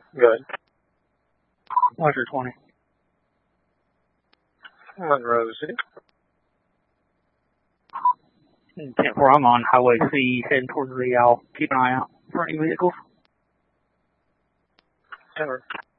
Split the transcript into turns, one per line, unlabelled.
Good.
Roger 20.
Monroe City.
10-4, I'm on Highway C, heading towards Real. Keep an eye out for any vehicles.
Denver.